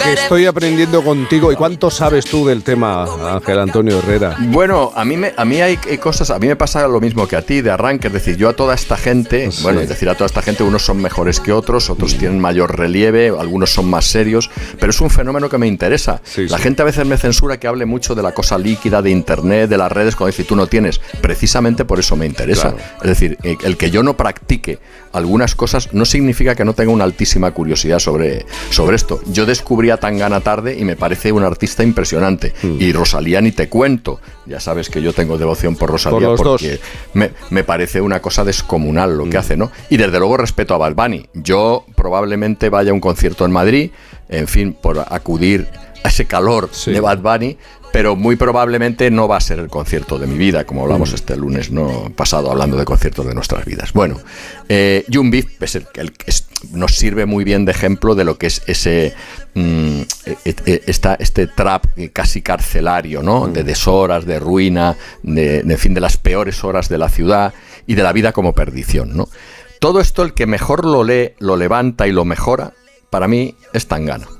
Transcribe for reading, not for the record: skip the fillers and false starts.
estoy aprendiendo contigo. ¿Y cuánto sabes tú del tema, Ángel Antonio Herrera? Bueno, a mí hay cosas, a mí me pasa lo mismo que a ti de arranque, es decir, yo a toda esta gente, Sí. bueno, es decir, a toda esta gente, unos son mejores que otros tienen mayor relieve, algunos son más serios, pero es un fenómeno que me interesa. Sí, La sí. gente a veces me censura que hable mucho de la cosa líquida, de internet, de las redes, cuando dice, tú no tienes, precisamente por eso me interesa. Claro. Es decir, el que yo no practique algunas cosas no significa que no tenga una altísima curiosidad sobre esto. Yo descubrí a Tangana tarde y me parece un artista impresionante. Y Rosalía ni te cuento. Ya sabes que yo tengo devoción por Rosalía Por los porque me parece una cosa descomunal lo que hace, ¿no? Y desde luego respeto a Bad Bunny. Yo probablemente vaya a un concierto en Madrid, en fin, por acudir a ese calor Sí. de Bad Bunny, pero muy probablemente no va a ser el concierto de mi vida, como hablamos este lunes no pasado, hablando de conciertos de nuestras vidas. Bueno, Jung Beef es nos sirve muy bien de ejemplo de lo que es ese este trap casi carcelario, ¿no? De deshoras, de ruina, en fin, de las peores horas de la ciudad y de la vida como perdición, ¿no? Todo esto, el que mejor lo lee, lo levanta y lo mejora, para mí es Tangana.